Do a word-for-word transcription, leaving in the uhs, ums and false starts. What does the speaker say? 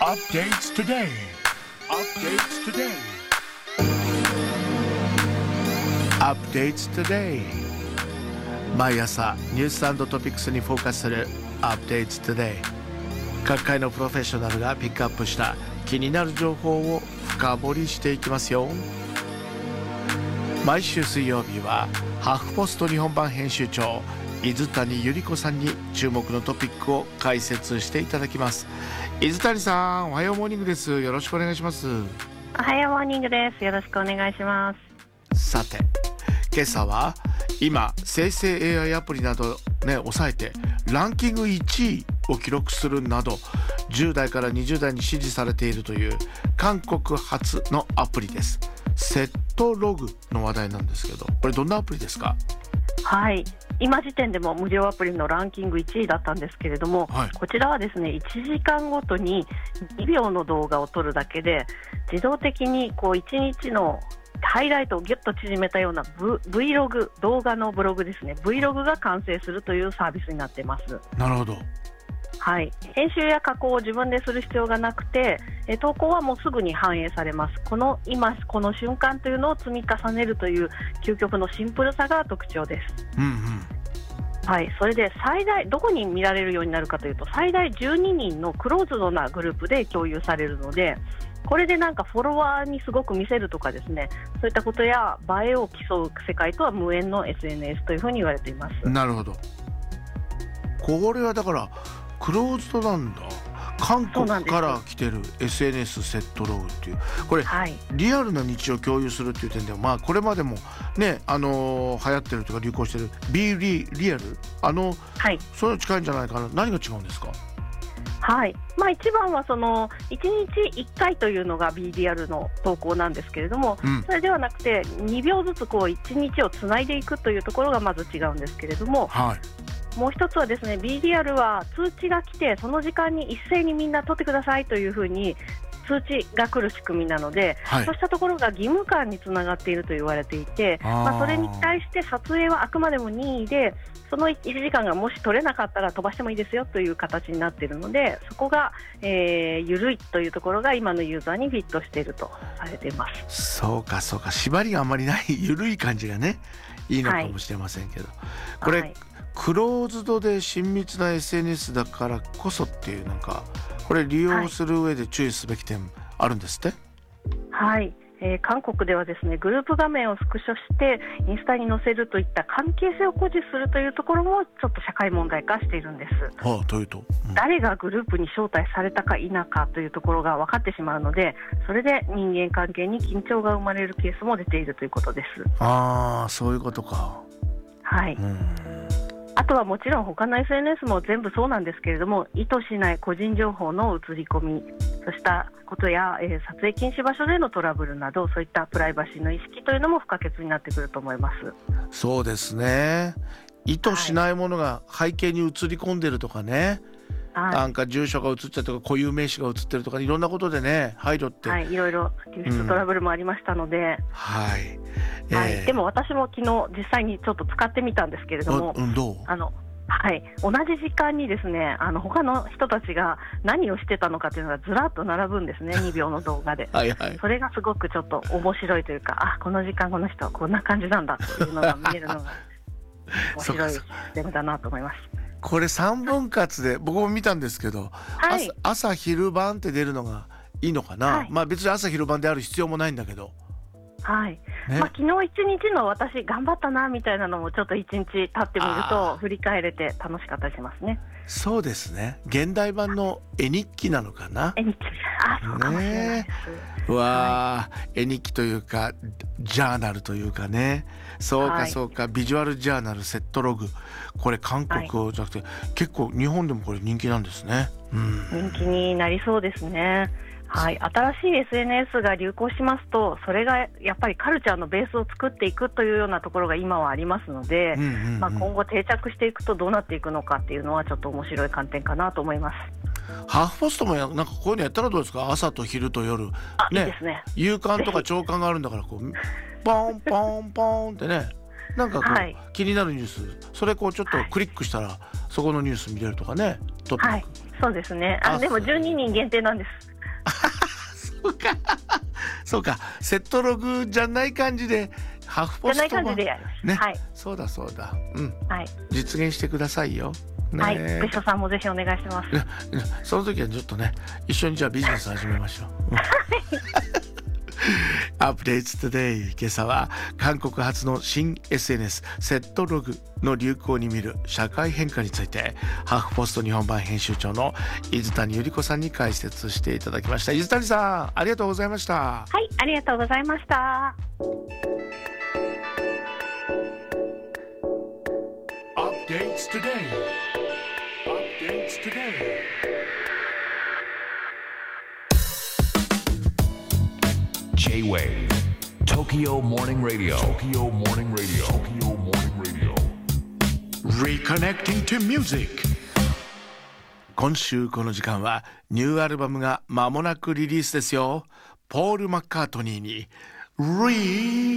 Updates today. Updates today. Updates today. 毎朝ニュース&トピックスにフォーカスする Updates today。各界のプロフェッショナルがピックアップした気になる情報を深掘りしていきますよ。毎週水曜日はハフポスト日本版編集長伊豆谷由里子さんに注目のトピックを解説していただきます。伊豆谷さん、おはようモーニングです。よろしくお願いします。 おはようモーニングです。よろしくお願いします。 さて、今朝は今生成 エーアイ アプリなどね抑えてランキングいちいを記録するなどじゅう代からにじゅう代に支持されているという韓国発のアプリです。セットログの話題なんですけど、これどんなアプリですか？ はい、今時点でも無料アプリのランキングいちいだったんですけれども、 はい、 こちらはですねいちじかんごとににびょうの動画を撮るだけで自動的にこういちにちのハイライトをギュッと縮めたような Vlog 動画のブログですね Vlog が完成するというサービスになっています。 なるほど。 はい、編集や加工を自分でする必要がなくて、え投稿はもうすぐに反映されます。この今この瞬間というのを積み重ねるという究極のシンプルさが特徴です。 うんうん。 はい、それで最大どこに見られるようになるかというと最大じゅうににんのクローズドなグループで共有されるので、これでなんかフォロワーにすごく見せるとかですね、そういったことや映えを競う世界とは無縁の エスエヌエス というふうに言われています。 なるほど。これはだからクローズドなんだ。韓国から来てる エスエヌエス セットログっていうこれ、はい、リアルな日常を共有するっていう点では、まあ、これまでもね、あのー、流行ってるというか流行してる Be Real あの、はい、そういうの近いんじゃないかな。何が違うんですか？ はい、まあ、一番はそのいちにちいっかいというのが Be Real の投稿なんですけれども、うん、それではなくてにびょうずつこういちにちをつないでいくというところがまず違うんですけれども、はい、もう一つはですね Be Real は通知が来てその時間に一斉にみんな撮ってくださいというふうに通知が来る仕組みなので、はい、そうしたところが義務感につながっていると言われていて、あ、まあ、それに対して撮影はあくまでも任意でそのいちじかんがもし撮れなかったら飛ばしてもいいですよという形になっているので、そこが、えー、緩いというところが今のユーザーにフィットしているとされています。 そうかそうか、縛りがあんまりない緩い感じがねいいのかもしれませんけど、はい、これ、はい、クローズドで親密な エスエヌエス だからこそっていうなんかこれ利用する上で注意すべき点あるんですって？ はい、えー、韓国ではですねグループ画面をスクショしてインスタに載せるといった関係性を誇示するというところもちょっと社会問題化しているんです。 はあ、というと、うん、誰がグループに招待されたか否かというところが分かってしまうので、それで人間関係に緊張が生まれるケースも出ているということです。 ああ、そういうことか。 はい、うん、あとはもちろん他の エスエヌエス も全部そうなんですけれども、意図しない個人情報の映り込み、そうしたことや、えー、撮影禁止場所でのトラブルなどそういったプライバシーの意識というのも不可欠になってくると思います。 そうですね、意図しないものが背景に映り込んでるとかね、はい、なんか住所が映っちゃったとか固有名詞が映ってるとかいろんなことでね配慮って、 はい、いろいろ流出トラブルもありましたので、うん、 はい、 えーはい、でも私も昨日実際にちょっと使ってみたんですけれども、 うん、どう？ あのはい、同じ時間にですねあの他の人たちが何をしてたのかというのがずらっと並ぶんですねにびょうの動画ではい、はい、それがすごくちょっと面白いというか、あ、この時間この人はこんな感じなんだというのが見えるのが面白いシステムだなと思います。 これさんぶん割で僕も見たんですけど、はい、朝, 朝昼晩って出るのがいいのかな、はい、まあ別に朝昼晩である必要もないんだけど、 はい、ね、まあ、昨日一日の私頑張ったなみたいなのもちょっと一日経ってみると振り返れて楽しかったりしますね。 そうですね、現代版の絵日記なのかな。 絵日記、あ、そうかもしれないです、 ね、わあ、 はい、 絵日記というかジャーナルというかね、そうかそうか、はい、ビジュアルジャーナルセットログ、これ韓国じゃなくて、はい、結構日本でもこれ人気なんですね、うん、 人気になりそうですね。はい、新しい エスエヌエス が流行しますとそれがやっぱりカルチャーのベースを作っていくというようなところが今はありますので、うんうんうん、まあ、今後定着していくとどうなっていくのかっていうのはちょっと面白い観点かなと思います。 ハーフポストもなんかこういうのやったらどうですか？朝と昼と夜、 あ、ね、いいですね。 夕刊とか朝刊があるんだからこうポンポンポンってね、なんかこう、はい、気になるニュースそれこうちょっとクリックしたら、はい、そこのニュース見れるとかね、トピック、 はい、そうですね。あ、でもじゅうににん限定なんです。 そうかそうか、セットログじゃない感じでハーフポストもじゃない感じでやります、 ね、 はい、 そうだそうだ、うん、 はい、 実現してくださいよ、ね、 はい、別所さんもぜひお願いします。 その時はちょっとね、一緒にじゃあビジネス始めましょう。アップデートトゥデイ、今朝は韓国発の新 エスエヌエス セットログの流行に見る社会変化について、ハーフポスト日本版編集長の伊豆谷由里子さんに解説していただきました。伊豆谷さん、ありがとうございました。 はい、ありがとうございました。 Updates today. Updates today. J-Wave Tokyo Morning Radio. Tokyo Morning Radio. Tokyo Morning Radio. Reconnecting to music. 今週この時間はニューアルバムが間もなくリリースですよ。ポール・マッカートニーに Reconnecting